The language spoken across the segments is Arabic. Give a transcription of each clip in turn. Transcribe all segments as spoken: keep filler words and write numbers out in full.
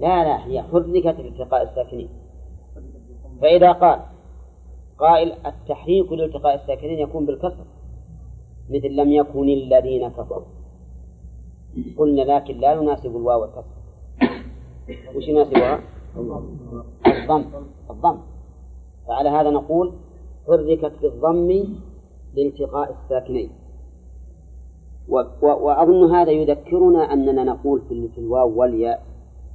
لا لا هي حركت لالتقاء الساكنين. فإذا قال قائل التحريك لالتقاء الساكنين يكون بالكسر مثل لم يكن الذين كفروا، قلنا لكن لا يناسب الواو الكسر. وش يناسبها؟ الضم الضم فعلى هذا نقول حركت بالضم لالتقاء الساكنين. وأظن هذا يذكرنا أننا نقول في الواو والياء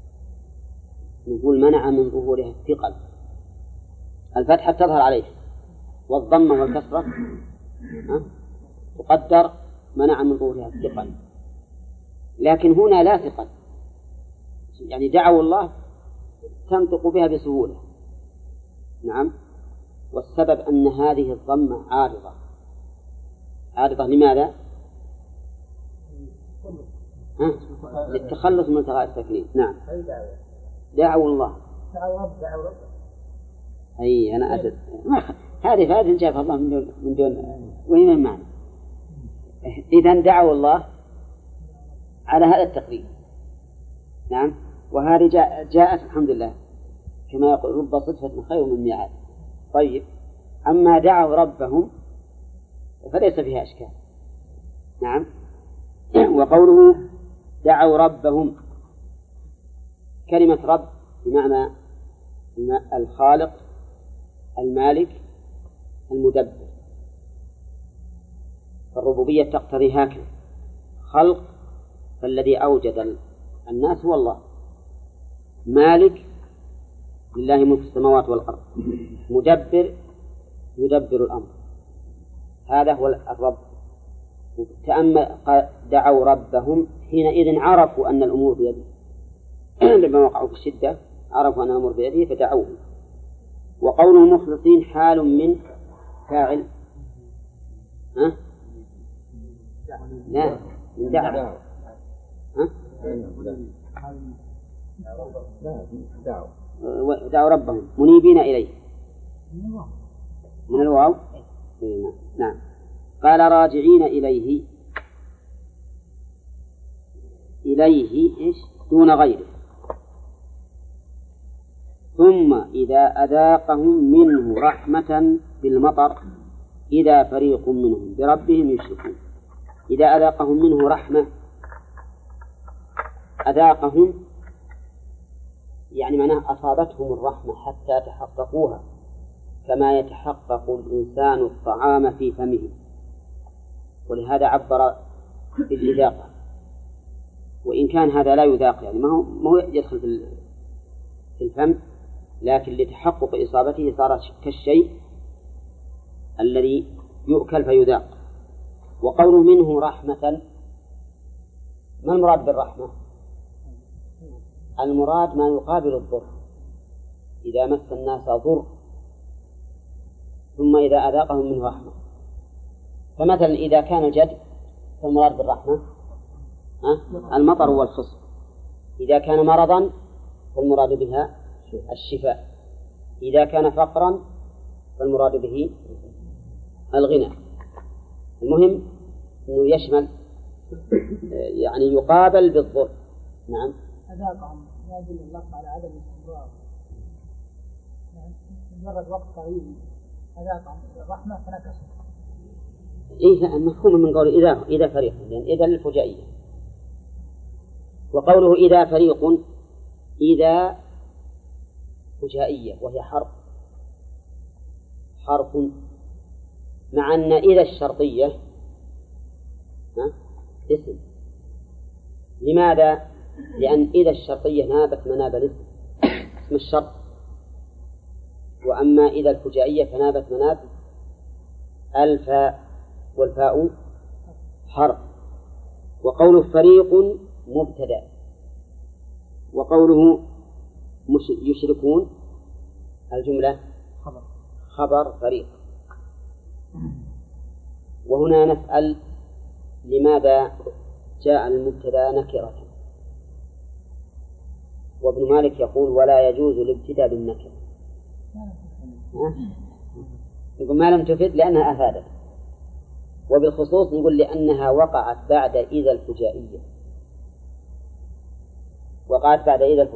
نقول منع من ظهورها الثقل، الفتحة تظهر عليه والضمة والكسرة تقدر منع من ظهورها الثقل، لكن هنا لا ثقل، يعني دعوا الله تنطق بها بسهولة. نعم. والسبب أن هذه الضمة عارضة. عارضة لماذا؟ ها؟ للتخلص من التقاء الساكنين. نعم. دعوا الله. دعوا رب دعوا رب. أي أنا أدري هذه فائدة جابها الله من دون من دون وين المعنى. إذن دعوا الله على هذا التقريب. نعم. وهذه جاءت الحمد لله كما يقول رب صدفة خير من ميعاد. طيب أما دعوا ربهم فليس فيها إشكال. نعم. وقوله دعوا ربهم كلمة رب بمعنى الخالق المالك المدبر، فالربوبية تقتضي هكذا خلق فالذي أوجد الناس هو الله، مالك لله ملك السماوات والأرض، مدبر يدبر الأمر، هذا هو الرب. تأمل دعوا ربهم حينئذ عرفوا أن الأمور بيده لما وقعوا في الشدة عرفوا أن الأمور بيده فدعوه. وقوله مخلصين حال من فاعل ها؟ لا من دعوا ها؟ دعوا ربهم منيبين إليه من الواو. نعم. قال راجعين إليه إليه إيش دون غيره، ثم إذا أذاقهم منه رحمة بالمطر إذا فريق منهم بربهم يشركون. إذا أذاقهم منه رحمة، أذاقهم يعني معناه أصابتهم الرحمة حتى تحققوها كما يتحقق الإنسان الطعام في فمه، ولهذا عبر بالإذاقة، وإن كان هذا لا يذاق يعني ما هو ما هو يدخل في الفم، لكن لتحقق إصابته صار كالشيء الذي يؤكل فيذاق. وقوله منه رحمة، ما المراد بالرحمة؟ المراد ما يقابل الضر، إذا مس الناس ضر ثم إذا أذاقهم منه رحمة. فمثلا إذا كان الجد فالمراد بالرحمة المطر والخصب، إذا كان مرضا فالمراد بها الشفاء، إذا كان فقرا فالمراد به الغنى. المهم أنه يشمل يعني يقابل بالضر. نعم. أذاقهم يدل اللفظ على عدم الاستمرار، مجرد وقت طويل أذاقهم الرحمة فنكسوا. إيه لا المفهوم من قوله إذا إذا فريق، لأن إذا للفجائية. وقوله إذا فريق إذا فجائية وهي حرف حرف مع أن إذا الشرطية ها اسم. لماذا؟ لأن إذا الشرطية نابت مناب الاسم اسم الشرط، وأما إذا الفجائية فنابت مناب الفاء، والفاء حرف. وقوله فريق مبتدأ، وقوله يشركون الجملة خبر, خبر فريق. وهنا نسأل لماذا جاء المبتدأ نكرة؟ وابن مالك يقول ولا يجوز الابتداء بالنكرة. يقول ما لم تفد لأنها أفادت، وبالخصوص نقول لأنها وقعت بعد إذا الفجائية، وقعت بعد إذا الفجائية.